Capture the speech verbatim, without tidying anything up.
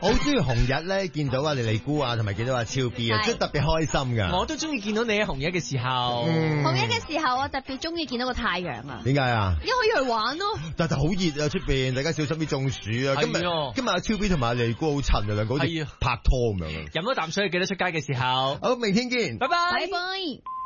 我好中意紅日咧，見到啊莉莉姑啊，同埋見到阿超 B 啊，即係特別開心噶。 我都中意見到你喺紅日嘅時候。 嗯、 紅日嘅時候，我特別中意見到個太陽啊。 點解啊？ 因為可以去玩咯。 但係好熱啊，出邊大家小心啲中暑啊！今日今日阿超 B 同埋阿莉莉姑好襯啊，兩個好似拍拖咁樣。 飲多啖水，記得出街嘅時候。 好，明天見， 拜拜。 拜拜。